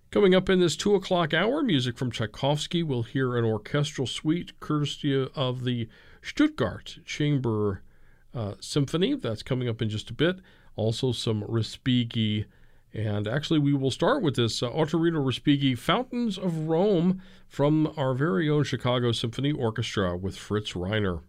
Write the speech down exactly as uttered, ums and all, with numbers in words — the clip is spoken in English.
Coming up in this two o'clock hour, music from Tchaikovsky. We'll hear an orchestral suite courtesy of the Stuttgart Chamber uh, Symphony. That's coming up in just a bit. Also some Respighi. And actually, we will start with this uh, Ottorino Respighi Fountains of Rome from our very own Chicago Symphony Orchestra with Fritz Reiner.